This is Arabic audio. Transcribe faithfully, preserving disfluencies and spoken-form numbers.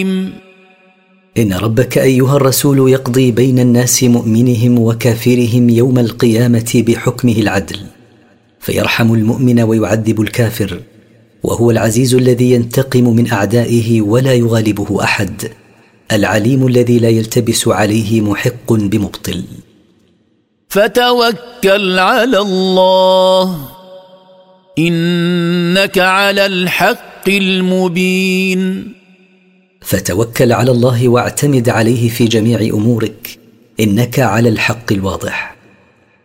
إن ربك أيها الرسول يقضي بين الناس مؤمنهم وكافرهم يوم القيامة بحكمه العدل، فيرحم المؤمن ويعذب الكافر، وهو العزيز الذي ينتقم من أعدائه ولا يغالبه أحد، العليم الذي لا يلتبس عليه محق بمبطل. فتوكل على الله إنك على الحق المبين. فتوكل على الله واعتمد عليه في جميع أمورك، إنك على الحق الواضح.